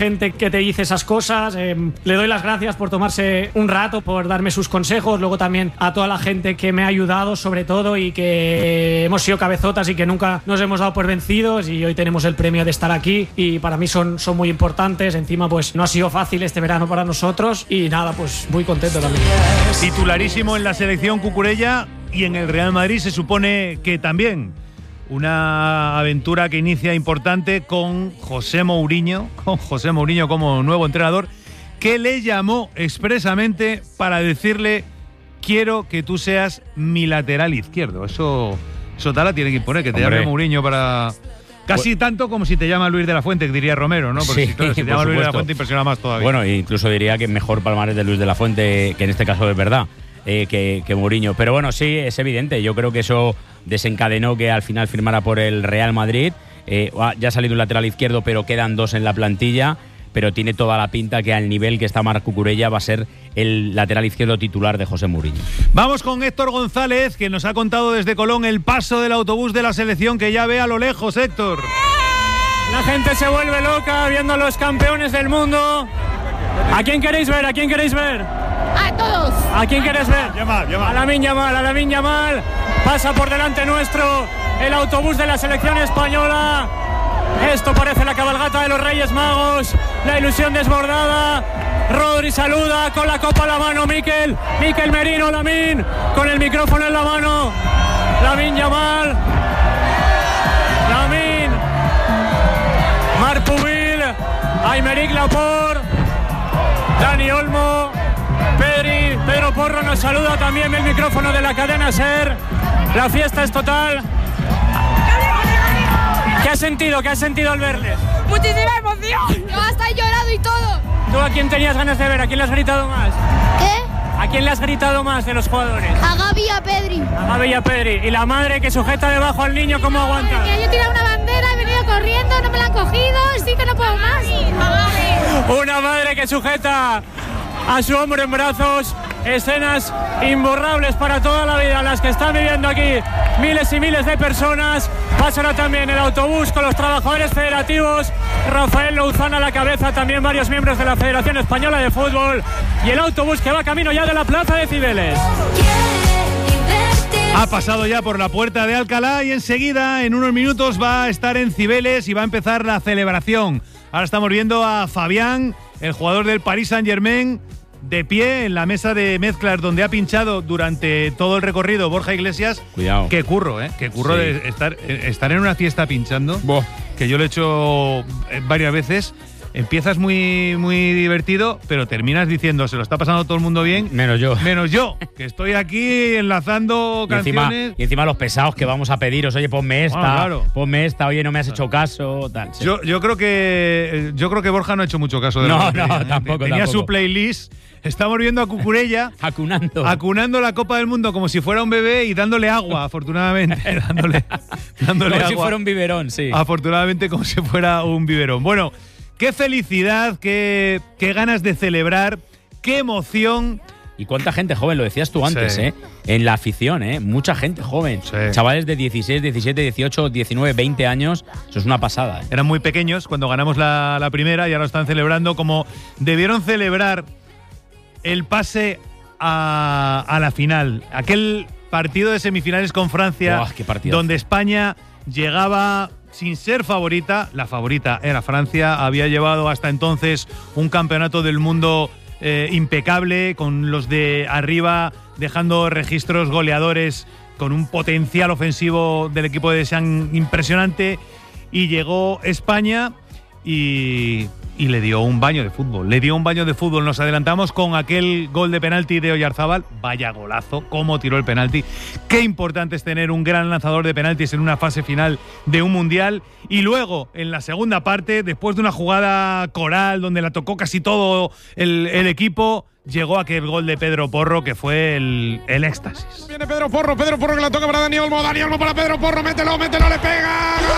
gente que te dice esas cosas. Le doy las gracias por tomarse un rato, por darme sus consejos. Luego también a toda la gente que me ha ayudado, sobre todo, y que hemos sido cabezotas y que nunca nos hemos dado por vencidos, y hoy tenemos el premio de estar aquí y para mí son muy importantes. Encima pues no ha sido fácil este verano para nosotros y nada, pues muy contento también. Titularísimo en la selección Cucurella y en el Real Madrid se supone que también. Una aventura que inicia importante con José Mourinho como nuevo entrenador, que le llamó expresamente para decirle: quiero que tú seas mi lateral izquierdo. Eso Tala tiene que imponer, que te llame Mourinho para... Casi tanto como si te llama Luis de la Fuente, que diría Romero, ¿no? Porque sí, si te llama Luis de la Fuente impresiona más todavía. Bueno, incluso diría que mejor palmarés de Luis de la Fuente, que en este caso es verdad, que Mourinho. Pero bueno, sí, es evidente. Yo creo que eso desencadenó que al final firmara por el Real Madrid. Ya ha salido un lateral izquierdo, pero quedan dos en la plantilla. Pero tiene toda la pinta que al nivel que está Marc Cucurella va a ser el lateral izquierdo titular de José Mourinho. Vamos con Héctor González, que nos ha contado desde Colón el paso del autobús de la selección que ya ve a lo lejos. Héctor. La gente se vuelve loca viendo a los campeones del mundo. ¿A quién queréis ver? ¿A quién queréis ver? A todos. ¿A quién queréis ver? Yamal. A Lamine Yamal. Pasa por delante nuestro el autobús de la selección española. Esto parece la cabalgata de los Reyes Magos. La ilusión desbordada. Rodri saluda con la copa en la mano. Mikel Merino, Lamine con el micrófono en la mano. Lamine Yamal. Marc Pubil, Aymeric Laporte, Dani Olmo, Pedro Porro nos saluda también el micrófono de la cadena SER. La fiesta es total. ¿Qué has sentido al verles? Muchísima emoción. Yo hasta he llorado y todo. ¿Tú a quién tenías ganas de ver? ¿A quién le has gritado más? ¿Qué? ¿A quién le has gritado más de los jugadores? A Gavi y a Pedri. A Gavi y a Pedri. ¿Y la madre que sujeta debajo al niño cómo aguanta? Yo he tirado una bandera, he venido corriendo, no me la han cogido, sí que no puedo más. Una madre que sujeta a su hombro en brazos. Escenas imborrables para toda la vida, las que están viviendo aquí miles y miles de personas. Pasará también el autobús con los trabajadores federativos, Rafael Louzán a la cabeza, también varios miembros de la Federación Española de Fútbol, y el autobús que va camino ya de la Plaza de Cibeles. Ha pasado ya por la puerta de Alcalá y enseguida, en unos minutos, va a estar en Cibeles y va a empezar la celebración. Ahora estamos viendo a Fabián, el jugador del Paris Saint-Germain, de pie en la mesa de mezclas donde ha pinchado durante todo el recorrido Borja Iglesias. Cuidado. Qué curro, qué curro Sí. de estar en una fiesta pinchando. Boh. Que yo lo he hecho varias veces. Empiezas muy, muy divertido, pero terminas diciendo, se lo está pasando todo el mundo bien. Menos yo. Que estoy aquí enlazando canciones. Y encima los pesados que vamos a pediros, oye, ponme esta, claro. ponme esta, oye, no me has hecho caso, tal. Sí. Yo creo que Borja no ha hecho mucho caso de No, lo que pedía, tampoco. Tenía su playlist. Estamos viendo a Cucurella acunando la Copa del Mundo como si fuera un bebé y dándole agua, afortunadamente. dándole como agua. si fuera un biberón, sí. Afortunadamente, como si fuera un biberón. Bueno, qué felicidad, qué ganas de celebrar, qué emoción. Y cuánta gente joven, lo decías tú antes, Sí. en la afición, mucha gente joven. Sí. Chavales de 16, 17, 18, 19, 20 años, eso es una pasada. Eran muy pequeños cuando ganamos la primera y ahora lo están celebrando como debieron celebrar el pase a la final. Aquel partido de semifinales con Francia, ¡Buah, qué partidazo! Donde España llegaba sin ser favorita. La favorita era Francia. Había llevado hasta entonces un campeonato del mundo impecable, con los de arriba dejando registros goleadores, con un potencial ofensivo del equipo de Deschamps impresionante. Y llegó España y le dio un baño de fútbol. Nos adelantamos con aquel gol de penalti de Oyarzábal. Vaya golazo, cómo tiró el penalti. Qué importante es tener un gran lanzador de penaltis en una fase final de un mundial. Y luego, en la segunda parte, después de una jugada coral donde la tocó casi todo el equipo, llegó aquel gol de Pedro Porro que fue el éxtasis. Viene Pedro Porro que la toca para Dani Olmo para Pedro Porro, mételo, le pega.